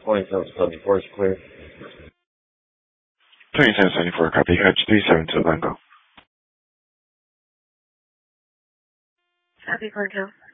2774 is clear. 2774, copy. Hatch 37 to Lango. Copy, Glencoe.